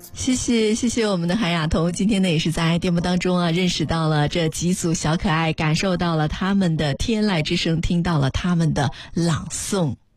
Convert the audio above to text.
谢谢我们的韩雅彤，今天呢也是在节目当中啊认识到了这几组小可爱，感受到了他们的天籁之声，听到了他们的朗诵。